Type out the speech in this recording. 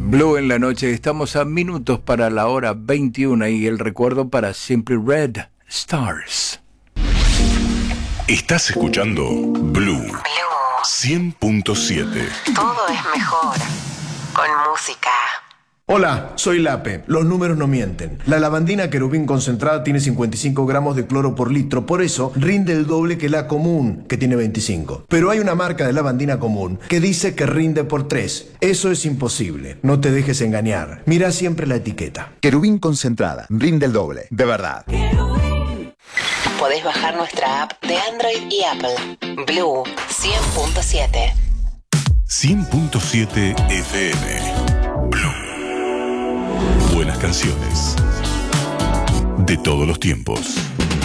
Blue en la noche, estamos a minutos para la hora 21 y el recuerdo para Simply Red, Stars. Estás escuchando Blue 100.7. Todo es mejor con música. Hola, soy Lape. Los números no mienten. La lavandina querubín concentrada tiene 55 gramos de cloro por litro, por eso rinde el doble que la común, que tiene 25. Pero hay una marca de lavandina común que dice que rinde por 3. Eso es imposible. No te dejes engañar. Mira siempre la etiqueta. Querubín concentrada, rinde el doble, de verdad. Podés bajar nuestra app de Android y Apple. Blue 100.7. 100.7 FM. Blue. Buenas canciones. De todos los tiempos.